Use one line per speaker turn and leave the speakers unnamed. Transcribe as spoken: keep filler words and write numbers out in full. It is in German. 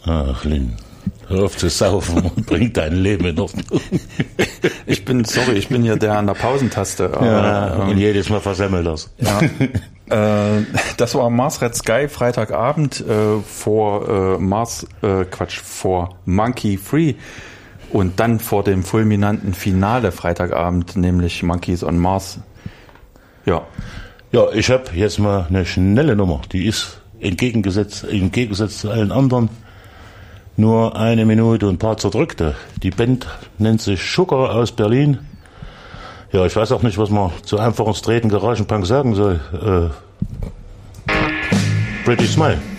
Ach, Lynn, hör auf zu saufen und bring dein Leben in Ordnung.
Ich bin, sorry, ich bin hier der an der Pausentaste.
Ja, ähm, und jedes Mal versemmelt das.
Ja. äh, das war Mars Red Sky, Freitagabend äh, vor äh, Mars, äh, Quatsch, vor Monkey Free und dann vor dem fulminanten Finale Freitagabend, nämlich Monkeys on Mars. Ja.
Ja, ich habe jetzt mal eine schnelle Nummer, die ist entgegengesetzt, im Gegensatz zu allen anderen nur eine Minute und ein paar zerdrückte. Die Band nennt sich Sugar aus Berlin. Ja, ich weiß auch nicht, was man zu einfachen straighten Garagenpunk sagen soll. Äh, Pretty Smile.